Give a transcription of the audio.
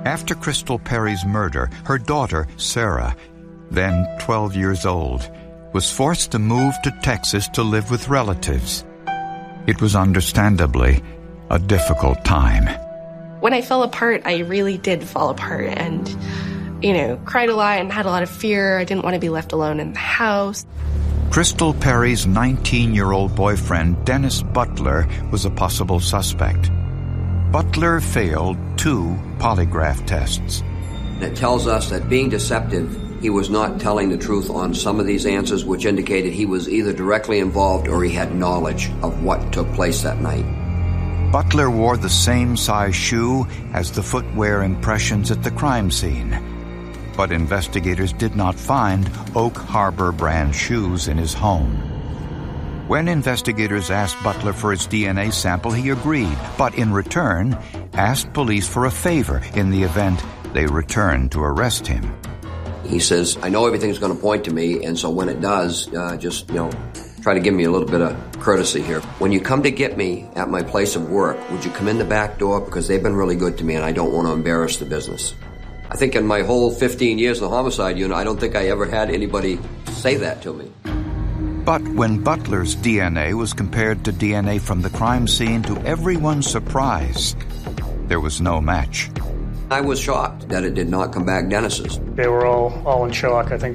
After Crystal Perry's murder, her daughter, Sarah, then 12 years old, was forced to move to Texas to live with relatives. It was understandably a difficult time. When I fell apart, I really did fall apart and, cried a lot and had a lot of fear. I didn't want to be left alone in the house. Crystal Perry's 19-year-old boyfriend, Dennis Butler, was a possible suspect. Butler failed 2 polygraph tests. It tells us that being deceptive, he was not telling the truth on some of these answers, which indicated he was either directly involved or he had knowledge of what took place that night. Butler wore the same size shoe as the footwear impressions at the crime scene. But investigators did not find Oak Harbor brand shoes in his home. When investigators asked Butler for his DNA sample, he agreed, but in return, asked police for a favor in the event they returned to arrest him. He says, I know everything's going to point to me, and so when it does, try to give me a little bit of courtesy here. When you come to get me at my place of work, would you come in the back door? Because they've been really good to me, and I don't want to embarrass the business. I think in my whole 15 years in the homicide unit, I don't think I ever had anybody say that to me. But when Butler's DNA was compared to DNA from the crime scene, to everyone's surprise, there was no match. I was shocked that it did not come back Dennis's. They were all in shock. I think